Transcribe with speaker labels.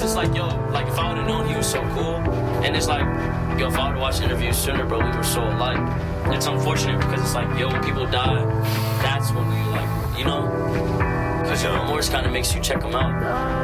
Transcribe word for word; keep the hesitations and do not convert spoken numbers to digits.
Speaker 1: Cause it's like, yo, like if I would've known he was so cool, and it's like, yo, if I would've watched interviews sooner, bro, we were so alike. It's unfortunate because it's like, yo, when people die, that's when we like, you know? Cause your remorse kind of makes you check them out.